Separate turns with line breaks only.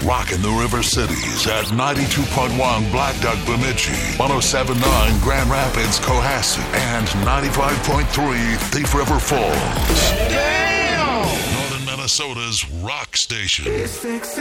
Rockin' the River Cities at 92.1 Black Duck Bemidji, 107.9 Grand Rapids Cohasset, and 95.3 Thief River Falls.
Damn!
Northern Minnesota's rock station.
It's fixing.